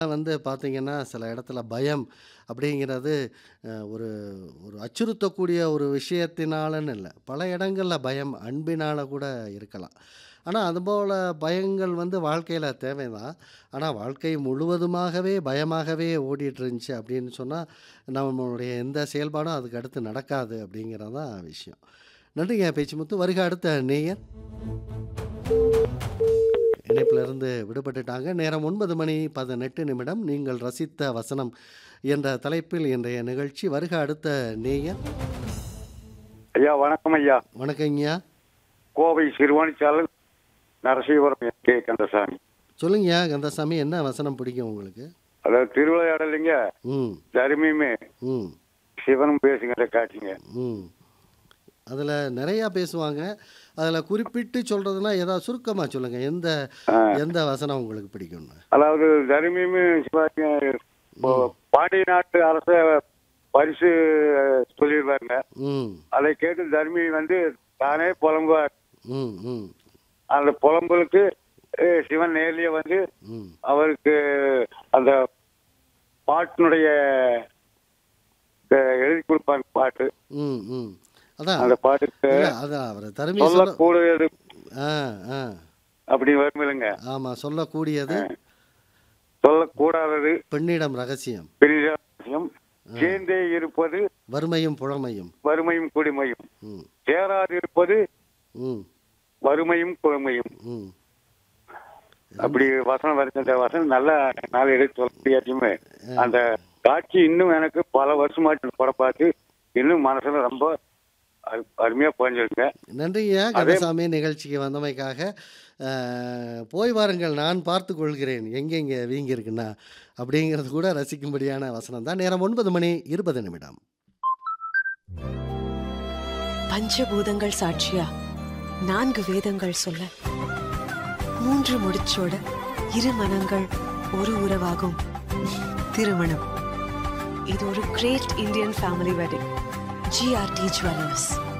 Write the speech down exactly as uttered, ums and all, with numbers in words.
வந்து பார்த்தீங்கன்னா, சில இடத்துல பயம் அப்படிங்கிறது அ ஒரு ஒரு அச்சுறுத்தக்கூடிய ஒரு விஷயத்தினாலன்னு இல்ல. பல இடங்கள்ல பயம் அன்பினால கூட இருக்கலாம். ஆனா, அதுபோல பயங்கள் வந்து வாழ்க்கையில தேவைதான். ஆனா, வாழ்க்கை முழுவதுமாகவே பயமாகவே ஓடிட்டு இருந்துச்சு அப்படின்னு சொன்னா, நம்மளுடைய எந்த செயல்பாடும் அதுக்கு அடுத்து நடக்காது அப்படிங்கிறது தான் விஷயம். நன்றிங்க பேச்சுமுத்து. வருக அடுத்த நேயர். இணைப்பில இருந்து விடுபட்டுட்டாங்க. நேரம் ஒன்பது மணி பதினெட்டு நிமிடம். நீங்கள் ரசித்த வசனம் என்ற தலைப்பில் இன்றைய நிகழ்ச்சி. வருக அடுத்த நேயர். ஐயா வணக்கம் ஐயா. வணக்கங்கய்யா. Kovai சிறுவாணிச்சாலை நரசீவரம் N K Kandasamy. சொல்லுங்கய்யா கந்தசாமி, என்ன வசனம் பிடிக்கும் உங்களுக்கு? அதாவது திருவிளையாடலைங்க ம். தருமியுமே ம். சிவனும் பேசுங்கிற காட்சிங்க. ம். அதில நெறையா பேசுவாங்க. அதில குறிப்பிட்டு சொல்றதுன்னா, ஏதாவது சுருக்கமா சொல்லுங்க. எந்த ஆ, எந்த வசனம் உங்களுக்கு பிடிக்கும்னு? அதாவது தருமியுமே சிவாஜி இப்போ ம். பாண்டிய நாட்டு அரச பரிசு சொல்லிடுவாருங்க. ம். அதை கேட்டு தருமி வந்து தானே புலம்புவார். ம். ம். அந்த புலம்பலுக்கு அஹ், சிவன் நேர்லயே வந்து ம். அவருக்கு அந்த பாட்டினுடைய அஹ், எழுதி கொடுப்பாங்க பாட்டு. ம். ம். அதான். அந்த பாட்டுக்கு இல்ல அதான் அவரு தருமி சொல்ல சொல்லக்கூடியது ஆ, ஆ. அப்படி வருமில்லைங்க. ஆமா. சொல்லக்கூடியது சொல்லக்கூடாதது பெண்ணிடம் ரகசியம். பெரிய ரகசியம். சேர்ந்தே இருப்பது வறுமையும் புழமையும். வறுமையும் குடிமையும். ம். சேராது இருப்பது ம். வறுமையும் குழமையும். ம். அப்படி வசனம் வருது. அந்த வசனம் நல்ல நாள் எடுத்து சொல்ல முடியாச்சுமே அந்த காட்சி இன்னும் எனக்கு பல வருஷமாச்சு படம் பார்த்து இன்னும் மனசுல ரொம்ப அரு- அருமையா புரிஞ்சிருங்க. நன்றிங்கய்யா அதே கந்தசாமி நிகழ்ச்சிக்கு வந்தமைக்காக. அ, போய் வாருங்கள் நான் பார்த்து கொள்கிறேன் எங்கெங்க வீங்கி இருக்குன்னா அப்படிங்கிறது கூட ரசிக்கும்படியான வசனம் தான். நேரம் ஒன்பது மணி இருபது நிமிடம். பஞ்சபூதங்கள் சாட்சியா நான்கு வேதங்கள் சொல்ல மூன்று முடிச்சோட இரு மனங்கள் ஒரு உறவாகும் திருமணம். இது ஒரு great Indian family wedding. GRT jewellers.